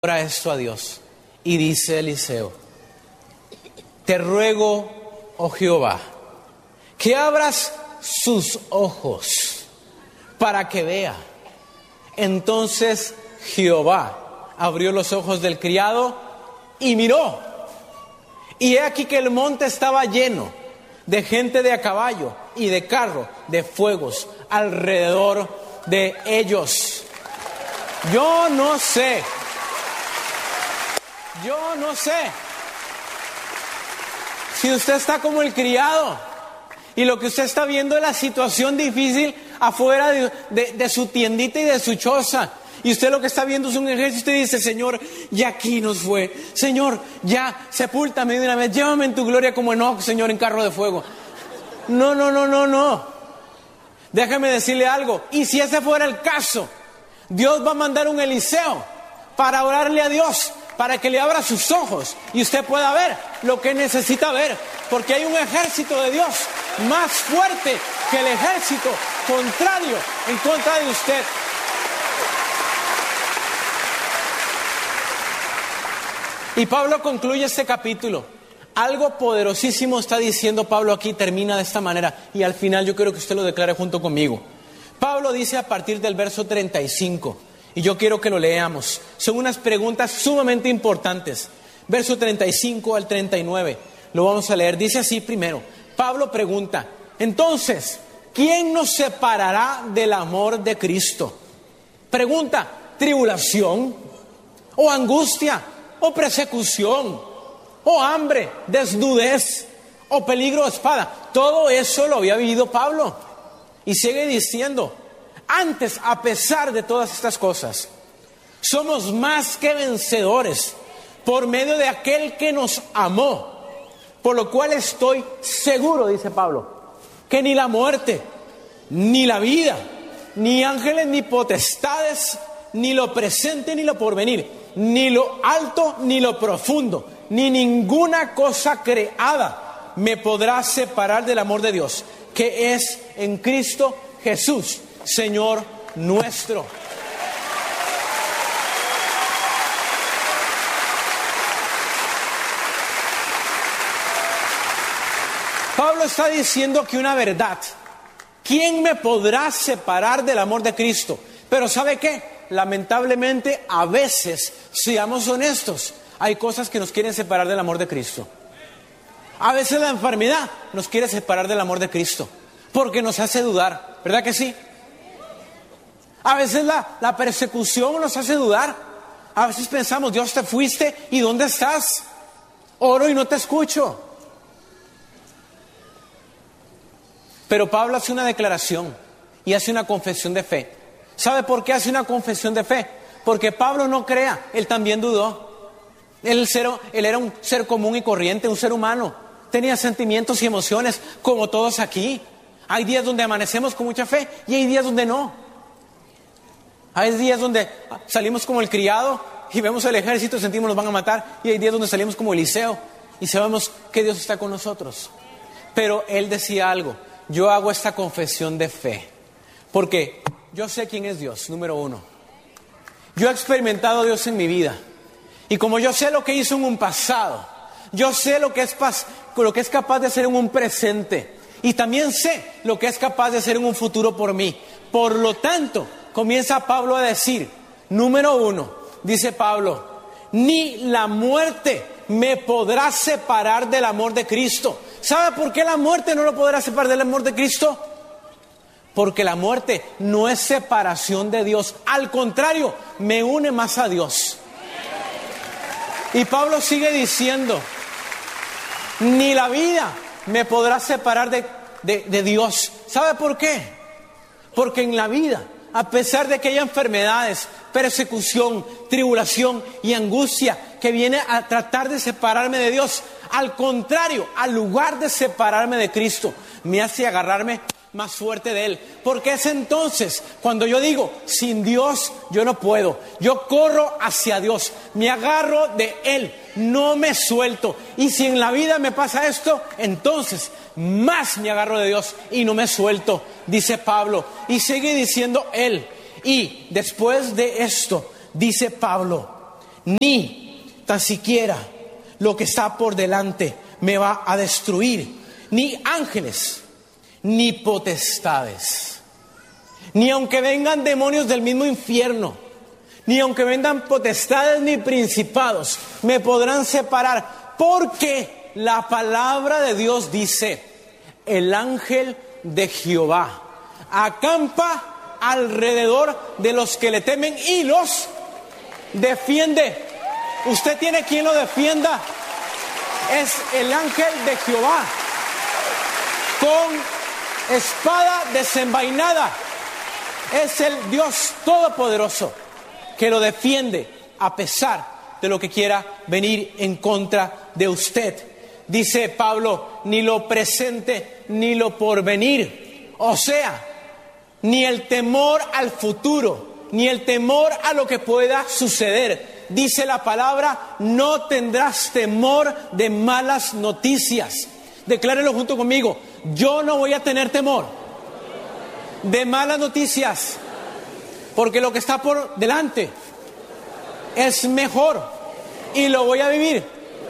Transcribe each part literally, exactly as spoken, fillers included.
ora esto a Dios y dice Eliseo: te ruego, oh Jehová, que abras sus ojos para que vea. Entonces Jehová abrió los ojos del criado y miró, y he aquí que el monte estaba lleno de gente de a caballo y de carro, de fuegos alrededor de ellos. Yo no sé, yo no sé si usted está como el criado y lo que usted está viendo es la situación difícil afuera de, de, de su tiendita y de su choza. Y usted lo que está viendo es un ejército y dice: Señor, ya aquí nos fue. Señor, ya sepúltame de una vez. Llévame en tu gloria como Enoc, Señor, en carro de fuego. No, no, no, no, no. Déjame decirle algo. Y si ese fuera el caso, Dios va a mandar un Eliseo para orarle a Dios, para que le abra sus ojos y usted pueda ver lo que necesita ver. Porque hay un ejército de Dios más fuerte que el ejército contrario en contra de usted. Y Pablo concluye este capítulo. Algo poderosísimo está diciendo Pablo aquí, termina de esta manera. Y al final yo quiero que usted lo declare junto conmigo. Pablo dice a partir del verso treinta y cinco, y yo quiero que lo leamos. Son unas preguntas sumamente importantes. Verso treinta y cinco al treinta y nueve. Lo vamos a leer. Dice así primero. Pablo pregunta: entonces, ¿quién nos separará del amor de Cristo? Pregunta: ¿tribulación? ¿O angustia? ¿O persecución? ¿O hambre? ¿Desnudez? ¿O peligro de espada? Todo eso lo había vivido Pablo. Y sigue diciendo: antes, a pesar de todas estas cosas, somos más que vencedores por medio de aquel que nos amó. Por lo cual estoy seguro, dice Pablo, que ni la muerte, ni la vida, ni ángeles, ni potestades, ni lo presente, ni lo porvenir, ni lo alto, ni lo profundo, ni ninguna cosa creada me podrá separar del amor de Dios, que es en Cristo Jesús, Señor nuestro. Pablo está diciendo que una verdad: ¿quién me podrá separar del amor de Cristo? Pero ¿sabe qué? Lamentablemente, a veces, seamos honestos, hay cosas que nos quieren separar del amor de Cristo. A veces la enfermedad nos quiere separar del amor de Cristo, porque nos hace dudar, ¿verdad que sí? A veces la, la persecución nos hace dudar. A veces pensamos: Dios, te fuiste, ¿y dónde estás? Oro y no te escucho. Pero Pablo hace una declaración y hace una confesión de fe. ¿Sabe por qué hace una confesión de fe? Porque Pablo no crea, él también dudó. Él, él era un ser común y corriente, un ser humano. Tenía sentimientos y emociones como todos aquí. Hay días donde amanecemos con mucha fe y hay días donde no. Hay días donde salimos como el criado y vemos el ejército y sentimos nos van a matar. Y hay días donde salimos como Eliseo y sabemos que Dios está con nosotros. Pero él decía algo: yo hago esta confesión de fe porque yo sé quién es Dios, número uno. Yo he experimentado a Dios en mi vida. Y como yo sé lo que hizo en un pasado, yo sé lo que es, lo que es capaz de hacer en un presente. Y también sé lo que es capaz de hacer en un futuro por mí. Por lo tanto, comienza Pablo a decir, número uno, dice Pablo: ni la muerte me podrá separar del amor de Cristo. ¿Sabe por qué la muerte no lo podrá separar del amor de Cristo? Porque la muerte no es separación de Dios. Al contrario, me une más a Dios. Y Pablo sigue diciendo: ni la vida me podrá separar de, de, de Dios. ¿Sabe por qué? Porque en la vida, a pesar de que haya enfermedades, persecución, tribulación y angustia que viene a tratar de separarme de Dios, al contrario, al lugar de separarme de Cristo, me hace agarrarme más fuerte de Él. Porque es entonces cuando yo digo: sin Dios yo no puedo. Yo corro hacia Dios, me agarro de Él, no me suelto. Y si en la vida me pasa esto, entonces más me agarro de Dios y no me suelto, dice Pablo. Y sigue diciendo él: y después de esto, dice Pablo, ni tan siquiera lo que está por delante me va a destruir, ni ángeles, ni potestades, ni aunque vengan demonios del mismo infierno, ni aunque vengan potestades ni principados, me podrán separar, porque la palabra de Dios dice: el ángel de Jehová acampa alrededor de los que le temen y los defiende. Usted tiene quien lo defienda. Es el ángel de Jehová con espada desenvainada. Es el Dios Todopoderoso que lo defiende a pesar de lo que quiera venir en contra de usted. Dice Pablo, ni lo presente ni lo porvenir. O sea, ni el temor al futuro, ni el temor a lo que pueda suceder. Dice la palabra, no tendrás temor de malas noticias. Declárelo junto conmigo, yo no voy a tener temor de malas noticias, porque lo que está por delante es mejor y lo voy a vivir.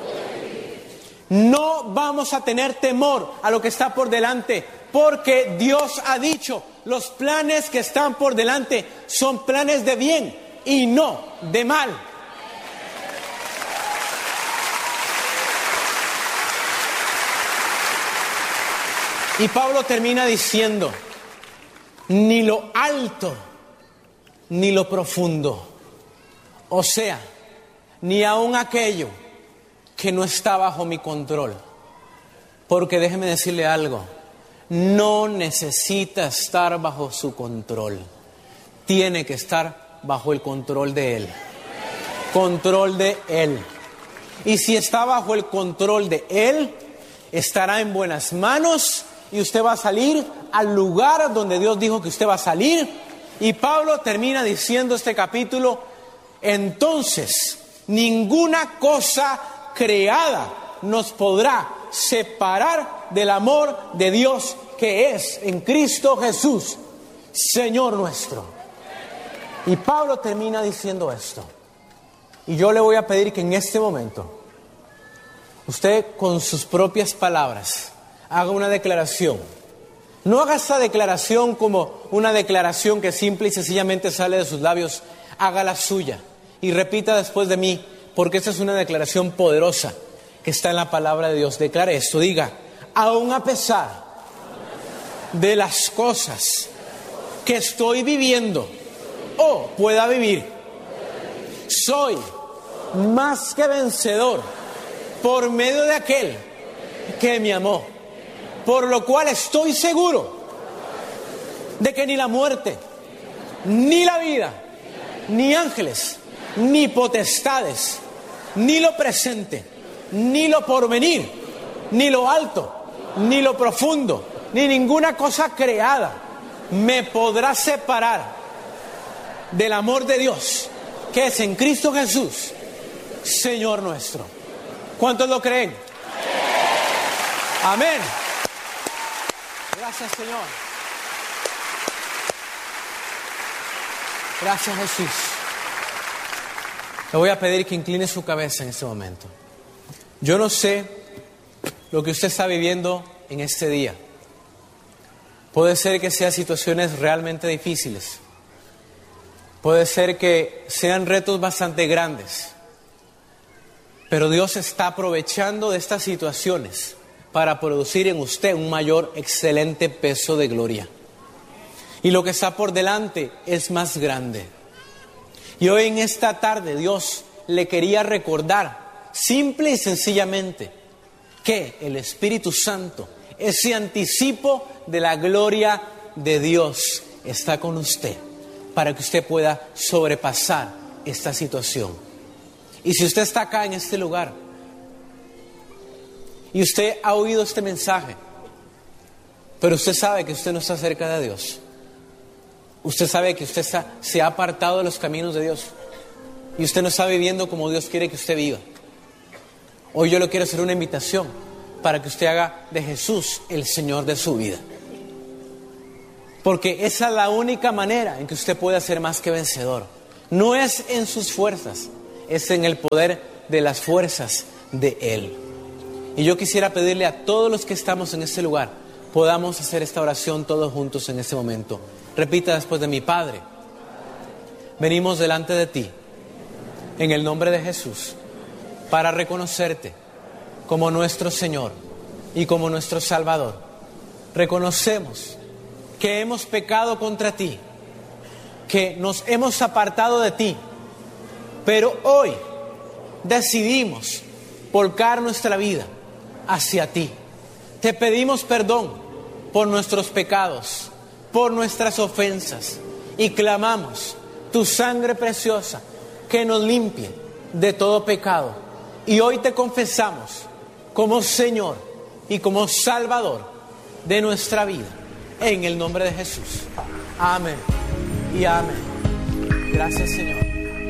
No vamos a tener temor a lo que está por delante, porque Dios ha dicho, los planes que están por delante son planes de bien y no de mal. Y Pablo termina diciendo, ni lo alto, ni lo profundo. O sea, ni aun aquello que no está bajo mi control. Porque déjeme decirle algo, no necesita estar bajo su control. Tiene que estar bajo el control de Él. Control de Él. Y si está bajo el control de Él, estará en buenas manos. Y usted va a salir al lugar donde Dios dijo que usted va a salir. Y Pablo termina diciendo este capítulo, entonces ninguna cosa creada nos podrá separar del amor de Dios que es en Cristo Jesús, Señor nuestro. Y Pablo termina diciendo esto. Y yo le voy a pedir que en este momento, usted con sus propias palabras, haga una declaración. No haga esa declaración como una declaración que simple y sencillamente sale de sus labios. Haga la suya y repita después de mí, porque esta es una declaración poderosa que está en la palabra de Dios. Declare esto, diga, aún a pesar de las cosas que estoy viviendo o pueda vivir, soy más que vencedor por medio de aquel que me amó. Por lo cual estoy seguro de que ni la muerte, ni la vida, ni ángeles, ni potestades, ni lo presente, ni lo porvenir, ni lo alto, ni lo profundo, ni ninguna cosa creada me podrá separar del amor de Dios que es en Cristo Jesús, Señor nuestro. ¿Cuántos lo creen? Amén. Gracias, Señor. Gracias, Jesús. Le voy a pedir que incline su cabeza en este momento. Yo no sé lo que usted está viviendo en este día. Puede ser que sean situaciones realmente difíciles. Puede ser que sean retos bastante grandes. Pero Dios está aprovechando de estas situaciones para producir en usted un mayor, excelente peso de gloria. Y lo que está por delante es más grande. Y hoy en esta tarde Dios le quería recordar, simple y sencillamente, que el Espíritu Santo, ese anticipo de la gloria de Dios, está con usted para que usted pueda sobrepasar esta situación. Y si usted está acá en este lugar y usted ha oído este mensaje, pero usted sabe que usted no está cerca de Dios, usted sabe que usted está, se ha apartado de los caminos de Dios y usted no está viviendo como Dios quiere que usted viva, hoy yo le quiero hacer una invitación para que usted haga de Jesús el Señor de su vida, porque esa es la única manera en que usted pueda ser más que vencedor. No es en sus fuerzas, es en el poder de las fuerzas de Él. Y yo quisiera pedirle a todos los que estamos en este lugar, podamos hacer esta oración todos juntos en este momento. Repita después de mi Padre, venimos delante de ti, en el nombre de Jesús, para reconocerte como nuestro Señor y como nuestro Salvador. Reconocemos que hemos pecado contra ti, que nos hemos apartado de ti, pero hoy decidimos volcar nuestra vida hacia ti. Te pedimos perdón por nuestros pecados, por nuestras ofensas, y clamamos tu sangre preciosa que nos limpie de todo pecado. Y hoy te confesamos como Señor y como Salvador de nuestra vida, en el nombre de Jesús. Amén y amén. Gracias, Señor.